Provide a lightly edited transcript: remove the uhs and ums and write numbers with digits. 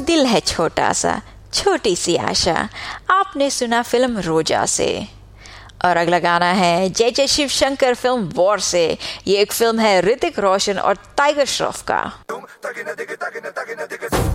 दिल है छोटा सा, छोटी सी आशा, आपने सुना फिल्म रोजा से। और अगला गाना है जय जय शिव शंकर फिल्म वॉर से। ये एक फिल्म है ऋतिक रोशन और टाइगर श्रॉफ का।